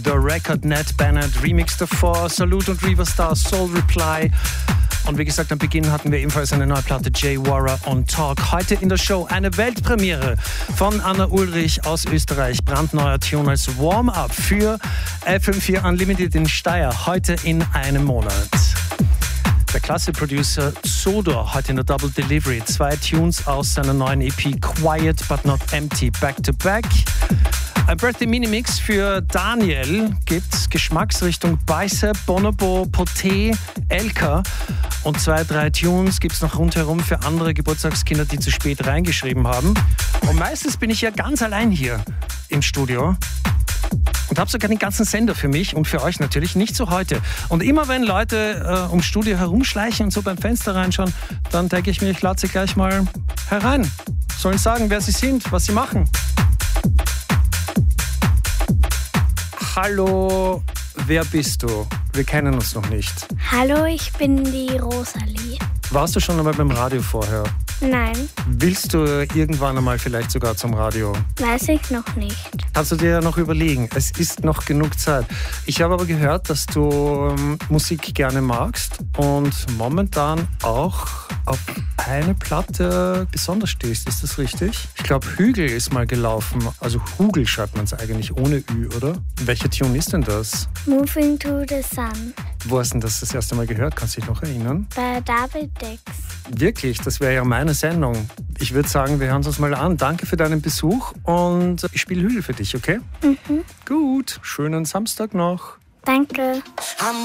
The Record Nat Bennett Remix davor, Salute und Riverstar, Soul Reply. Und wie gesagt, am Beginn hatten wir ebenfalls eine neue Platte, Jay Warrer on Talk. Heute in der Show eine Weltpremiere von Anna Ulrich aus Österreich. Brandneuer Tune als Warm-Up für FM4 Unlimited in Steyr. Heute in einem Monat. Der Klasse-Producer Sodor heute in der Double Delivery. 2 Tunes aus seiner neuen EP Quiet But Not Empty Back to Back. Ein Birthday Minimix für Daniel gibt's. Geschmacksrichtung Bicep, Bonobo, Poté, Elka. Und 2, 3 Tunes gibt's noch rundherum für andere Geburtstagskinder, die zu spät reingeschrieben haben. Und meistens bin ich ja ganz allein hier im Studio. Und habe sogar den ganzen Sender für mich und für euch natürlich, nicht so heute. Und immer wenn Leute ums Studio herumschleichen und so beim Fenster reinschauen, dann denke ich mir, ich lade sie gleich mal herein. Sollen sagen, wer sie sind, was sie machen. Hallo, wer bist du? Wir kennen uns noch nicht. Hallo, ich bin die Rosalie. Warst du schon einmal beim Radio vorher? Nein, Willst du irgendwann einmal vielleicht sogar zum Radio? weiß ich noch nicht. Kannst du dir ja noch überlegen. Es ist noch genug Zeit. Ich habe aber gehört, dass du Musik gerne magst und momentan auch auf eine Platte besonders stehst. Ist das richtig? Ich glaube, Hügel ist mal gelaufen. Also Hugel schreibt man es eigentlich ohne Ü, oder? Welcher Tune ist denn das? Moving to the Sun Wo hast du denn das erste Mal gehört? Kannst du dich noch erinnern? bei David Dex. Wirklich, das wäre ja meine Sendung. Ich würde sagen, wir hören uns mal an. Danke für deinen Besuch und ich spiele Hügel für dich, okay? Gut, schönen Samstag noch. Danke.